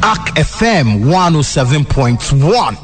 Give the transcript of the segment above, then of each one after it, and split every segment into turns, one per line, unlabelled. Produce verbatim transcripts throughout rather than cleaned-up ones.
A C F M one oh seven point one.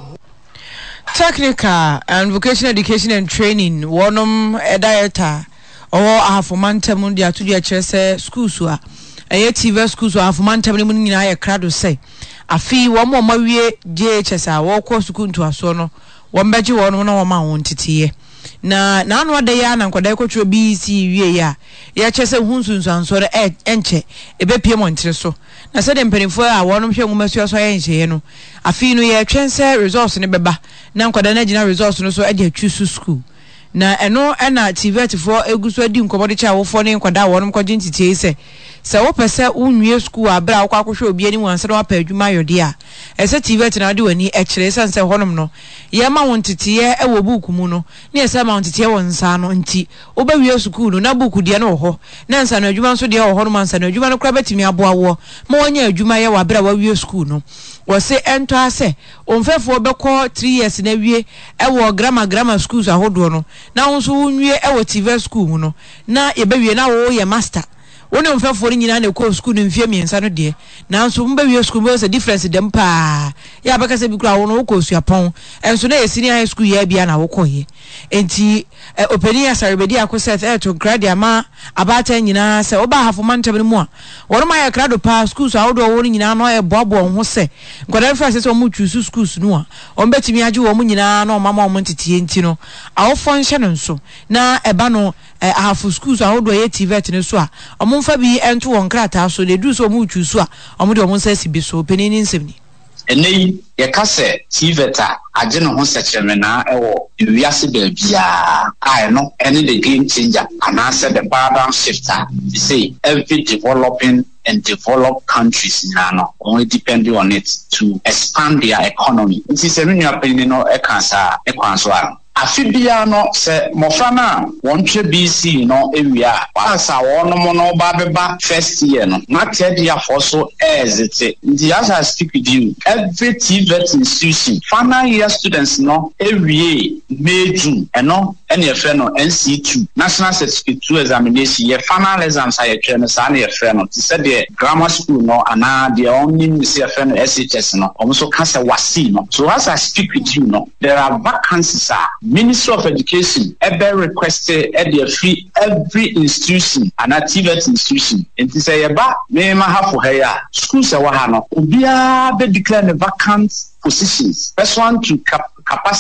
Technical and vocational education and training wonum editor or afomantem dia to dia chere schools a eye T V schools afomantem ni mu nyina ye krado say afi wo mo mawie J H S a wo ko school nto aso no wo mbeje wo no na wo ma won titiye na na anu ade ya na nkwada ekotro B C wie ya ya chese hunsunsu ansore e enche ebepie mo ntre so na se de mpenifo a wonom hwe ngumasu aso ye nhye no afi no ye twense resource ne beba na nkwada na gina resource no so e de atwisu school na eno ena T V for eguso adi nkobode cha wofo ne nkwada wonom kogye ntitie se se wo pese unwie school abra akwa akohwe obi ani wanse na wapa adwuma yode a ese T V na de wani e kire sanse honom no ye ma won titie e wo book mu no na ese ma won titie won nsa no nti obawie school no na book de no ho na nsa no adwuma nso de ho ho no nsa no adwuma no kra betimi aboa wo ma wonya adwuma ye wa bra wa wie school no wo se ento ase onfefo beko three years na wie e wo grammar grammar schools ahodo no na wonso unwie e wo T V school mu no na ye bawie na wo ye master woni onfefo nyina na ko school no mfie miensa no de na nso mbawie school mo se difference dem pa ya baka se bi kura wo no ko suapon enso na ye senior high school ya bia na wo koye enti openi ya sarebedi akoset e to grade ama abata nyina se oba hafo mantam mu a wono ma ya krado pa schools a wodo wo nyina no e boabo ho se nkoda first se o mu choose schools no a o mbetimi age wo mu nyina na o mama o mu ntitie enti no awofo nhye no nso na eba no ahafo schools a wodo ye T V ne so a o mfa bi ento won krata so de du so mu choose a o mu de o mu nsa si bi so openi ni nsem
enei ye kase T V ta age no ho sekere na ewo wiase ba bia ai no ene the game changer and answer the paradigm shifter. You say every developing and developed countries now only depending on it to expand their economy. It is a new opinion no e kan sa e kwan so a afibia no se mofana wonche B C no ewia pasa wono mo no ba beba first year no na third year for so exit the as I speak with you every T V institution final year students no ewia May June eno ene ye fe no N C two national certificate two examination ye final exams are ye no sa na ye fe no ti said the grammar school no ana the only say fe no S H S no almost can say wasi no so as I speak with you no there are vacancies are Ministry of Education ever requested at the free every institution and activity institution. And to say about me ma have for here schools are wahano. Ubia be declare the vacant positions. First one to cap- capacity.